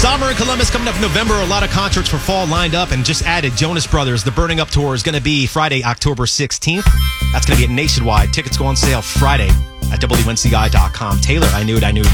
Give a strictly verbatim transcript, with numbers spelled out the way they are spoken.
Summer in Columbus coming up in November. A lot of concerts for fall lined up, and just added Jonas Brothers. The Burning Up Tour is going to be Friday, October sixteenth. That's going to be at Nationwide. Tickets go on sale Friday at W N C I dot com. Taylor, I knew it, I knew